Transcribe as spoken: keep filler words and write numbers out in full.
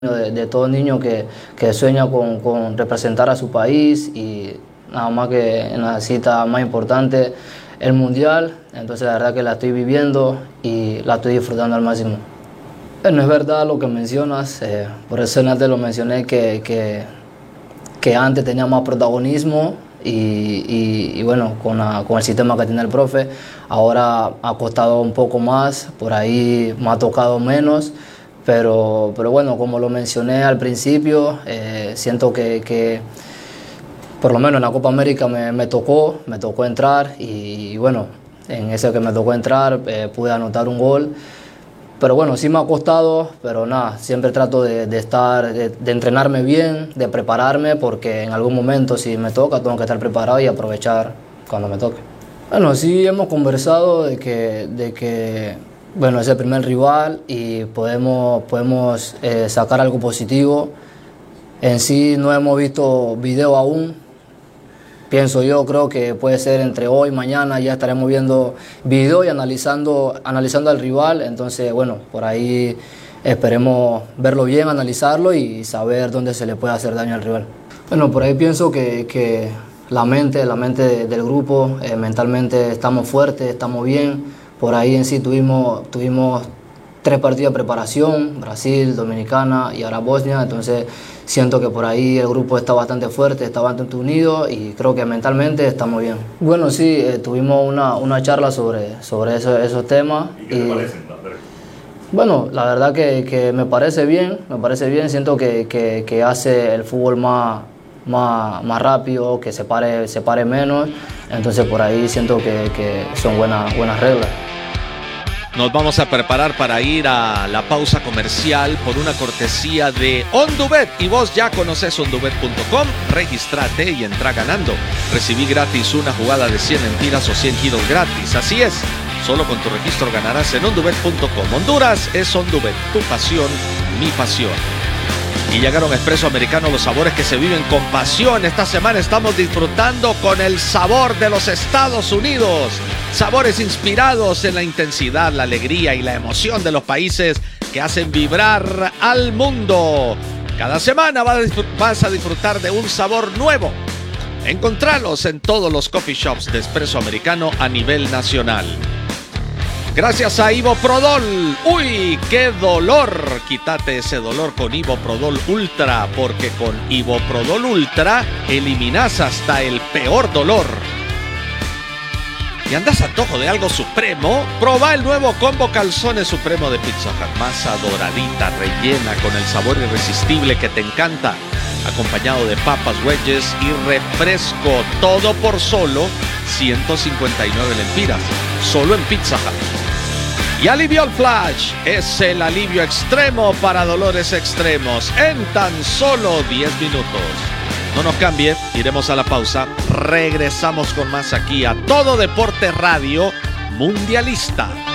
De, de todo niño que, que sueña con, con representar a su país y nada más que en la cita más importante, el mundial. Entonces la verdad que la estoy viviendo y la estoy disfrutando al máximo. Eh, no es verdad lo que mencionas, eh, por eso antes lo mencioné que, que, que antes tenía más protagonismo y, y, y bueno, con, la, con el sistema que tiene el profe, ahora ha costado un poco más, por ahí me ha tocado menos. Pero, pero bueno, como lo mencioné al principio, eh, siento que, que por lo menos en la Copa América me, me tocó, me tocó entrar y, y bueno, en ese que me tocó entrar eh, pude anotar un gol. Pero bueno, sí me ha costado, pero nada, siempre trato de, de estar, de, de entrenarme bien, de prepararme, porque en algún momento si me toca tengo que estar preparado y aprovechar cuando me toque. Bueno, sí hemos conversado de que, de que bueno, es el primer rival y podemos, podemos eh, sacar algo positivo. En sí no hemos visto video aún. Pienso yo, creo que puede ser entre hoy y mañana ya estaremos viendo video y analizando, analizando al rival. Entonces, bueno, por ahí esperemos verlo bien, analizarlo y saber dónde se le puede hacer daño al rival. Bueno, por ahí pienso que, que la mente, la mente de, del grupo, eh, mentalmente estamos fuertes, estamos bien. Por ahí en sí tuvimos, tuvimos tres partidos de preparación, Brasil, Dominicana y ahora Bosnia, entonces siento que por ahí el grupo está bastante fuerte, está bastante unido y creo que mentalmente estamos bien. Bueno, sí, eh, tuvimos una, una charla sobre, sobre eso, esos temas. ¿Y qué te parecen? Bueno, la verdad que, que me parece bien, me parece bien, siento que, que, que hace el fútbol más, más, más rápido, que se pare, se pare menos, entonces por ahí siento que, que son buenas, buenas reglas. Nos vamos a preparar para ir a la pausa comercial por una cortesía de OnDubet. Y vos ya conoces ondubet punto com, regístrate y entra ganando. Recibí gratis una jugada de cien mentiras o cien giros gratis. Así es, solo con tu registro ganarás en ondubet punto com. Honduras es OnDubet, tu pasión, mi pasión. Y llegaron a Expreso Americano, los sabores que se viven con pasión. Esta semana estamos disfrutando con el sabor de los Estados Unidos. Sabores inspirados en la intensidad, la alegría y la emoción de los países que hacen vibrar al mundo. Cada semana vas a disfrutar de un sabor nuevo. Encontralos en todos los coffee shops de Expreso Americano a nivel nacional. Gracias a Iboprodol. ¡Uy, qué dolor! Quítate ese dolor con Iboprodol Ultra, porque con Iboprodol Ultra eliminas hasta el peor dolor. ¿Y andas a antojo de algo supremo? Proba el nuevo combo calzones supremo de Pizza Hut. Masa doradita, rellena con el sabor irresistible que te encanta, acompañado de papas, wedges y refresco. Todo por solo ciento cincuenta y nueve lempiras. Solo en Pizza Hut. Y Aliviol Flash es el alivio extremo para dolores extremos en tan solo diez minutos. No nos cambie, iremos a la pausa. Regresamos con más aquí a Todo Deporte Radio Mundialista.